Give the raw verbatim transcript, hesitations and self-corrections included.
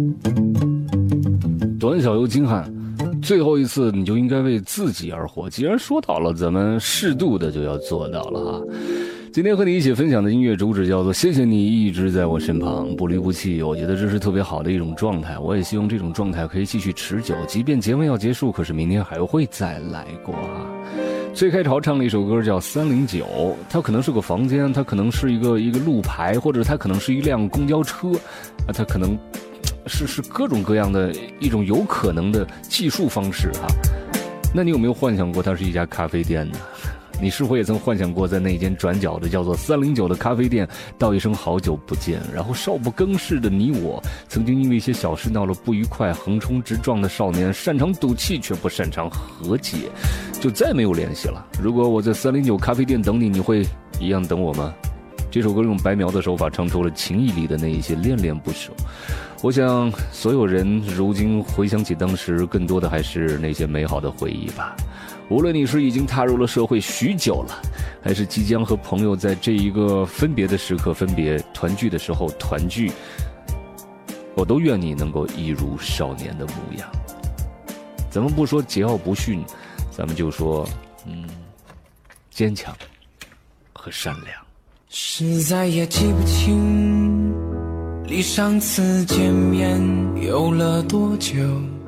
短小又精悍，最后一次你就应该为自己而活。既然说到了，咱们适度的就要做到了哈。今天和你一起分享的音乐主旨叫做谢谢你一直在我身旁，不离不弃。我觉得这是特别好的一种状态，我也希望这种状态可以继续持久，即便节目要结束，可是明天还会再来过哈。崔开潮唱了一首歌叫三零九，它可能是个房间，它可能是一个一个路牌，或者它可能是一辆公交车啊，它可能是是各种各样的一种有可能的计数方式哈。那你有没有幻想过它是一家咖啡店呢？你是否也曾幻想过在那间转角的叫做三零九的咖啡店道一声好久不见，然后少不更事的你我曾经因为一些小事闹了不愉快，横冲直撞的少年，擅长赌气却不擅长和解，就再没有联系了。如果我在三零九咖啡店等你，你会一样等我吗？这首歌用白描的手法唱出了情谊里的那一些恋恋不舍。我想所有人如今回想起当时，更多的还是那些美好的回忆吧。无论你是已经踏入了社会许久了，还是即将和朋友在这一个分别的时刻分别团聚的时候团聚，我都愿你能够一如少年的模样。咱们不说桀骜不驯，咱们就说嗯，坚强和善良。 实在也记不清离上次见面有了多久，